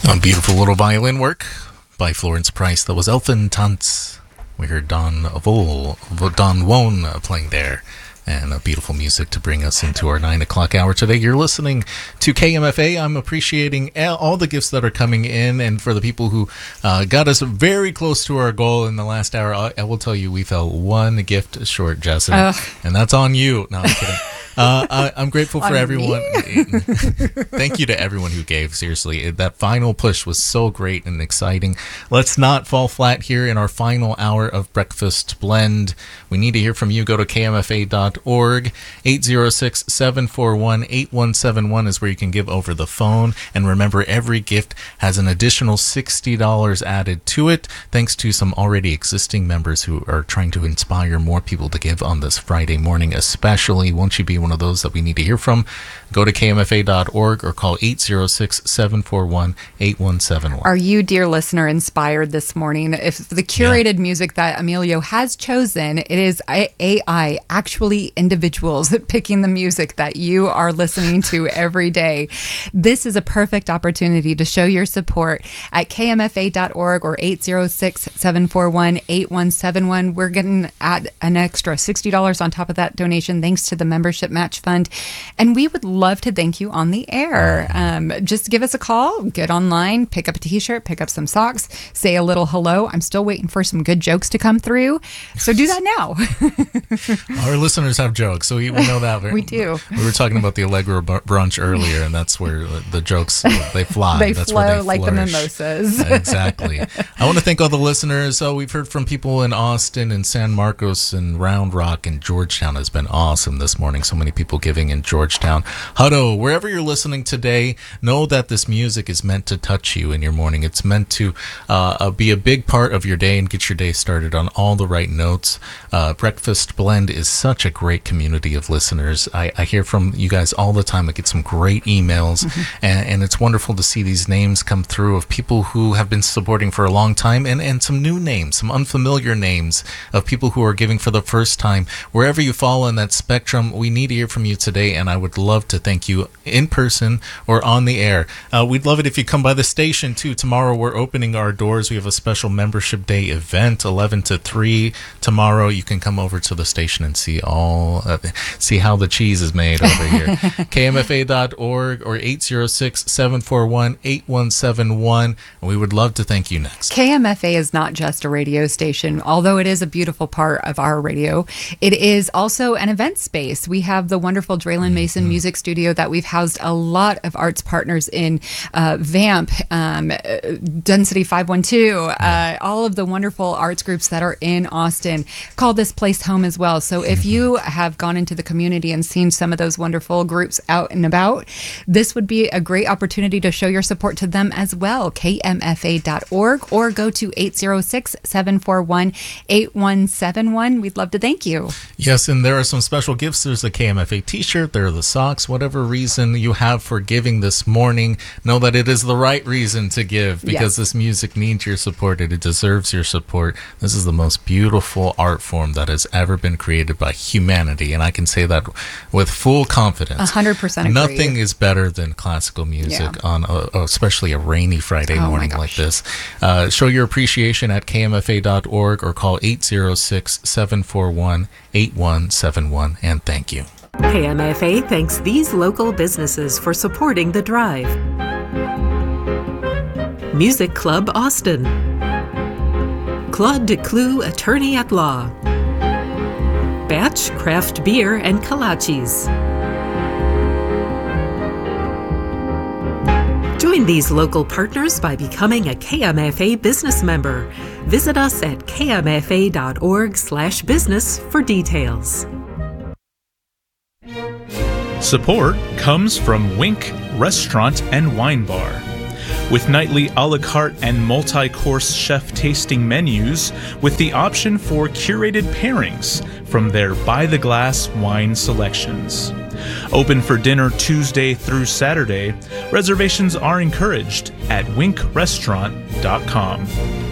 A beautiful little violin work by Florence Price. That was Elfin Tanz. We heard Don Won playing there. And beautiful music to bring us into our 9 o'clock hour today. You're listening to KMFA. I'm appreciating all the gifts that are coming in. And for the people who got us very close to our goal in the last hour, I will tell you we fell one gift short, Jess. And that's on you. No, I'm kidding. I'm grateful for everyone. Thank you to everyone who gave. Seriously, that final push was so great and exciting. Let's not fall flat here in our final hour of Breakfast Blend. We need to hear from you. Go to kmfa.org. 806-741-8171 is where you can give over the phone. And remember, every gift has an additional $60 added to it, thanks to some already existing members who are trying to inspire more people to give on this Friday morning, especially. Won't you be one of those that we need to hear from? Go to kmfa.org or call 806-741-8171. Are you, dear listener, inspired this morning? If the curated music that Emilio has chosen, it is AI, actually individuals picking the music that you are listening to every day. This is a perfect opportunity to show your support at kmfa.org or 806-741-8171. We're getting at an extra $60 on top of that donation thanks to the membership match fund. And we would love to thank you on the air. Just give us a call, get online, pick up a t-shirt, pick up some socks, say a little hello. I'm still waiting for some good jokes to come through. So do that now. Our listeners have jokes, so we know that. We do. We were talking about the Allegro brunch earlier, and that's where the jokes, they fly. That's flow where they like flourish. The mimosas. Exactly. I want to thank all the listeners. We've heard from people in Austin and San Marcos and Round Rock, and Georgetown has been awesome this morning. So many people giving in Georgetown. Hutto, wherever you're listening today, know that this music is meant to touch you in your morning. It's meant to be a big part of your day and get your day started on all the right notes. Breakfast Blend is such a great community of listeners. I hear from you guys all the time. I get some great emails, and it's wonderful to see these names come through of people who have been supporting for a long time, and some new names, some unfamiliar names of people who are giving for the first time. Wherever you fall in that spectrum, we need to hear from you today, and I would love to thank you in person or on the air. We'd love it if you come by the station too. Tomorrow we're opening our doors. We have a special membership day event, 11 to 3 tomorrow. You can come over to the station and see how the cheese is made over here. kmfa.org or 806-741-8171. We would love to thank you next. KMFA is not just a radio station, although it is a beautiful part of our radio. It is also an event space. We have the wonderful Draylen Mason Music Studio that we've housed a lot of arts partners in, Vamp, Density 512, all of the wonderful arts groups that are in Austin call this place home as well. So if you have gone into the community and seen some of those wonderful groups out and about, this would be a great opportunity to show your support to them as well. KMFA.org or go to 806-741-8171. We'd love to thank you. Yes, and there are some special gifts. There's a KMFA t-shirt, there are the socks, whatever reason you have for giving this morning, know that it is the right reason to give, because this music needs your support. It deserves your support. This is the most beautiful art form that has ever been created by humanity, and I can say that with full confidence. 100% agree. Nothing is better than classical music on especially a rainy Friday morning like this. Show your appreciation at kmfa.org or call 806-741-8171, and thank you. KMFA thanks these local businesses for supporting the drive. Music Club Austin, Claude Declue Attorney at Law, Batch Craft Beer and Kolaches. Join these local partners by becoming a KMFA business member. Visit us at kmfa.org/business for details. Support comes from Wink Restaurant and Wine Bar. With nightly a la carte and multi-course chef tasting menus with the option for curated pairings from their by-the-glass wine selections. Open for dinner Tuesday through Saturday. Reservations are encouraged at winkrestaurant.com.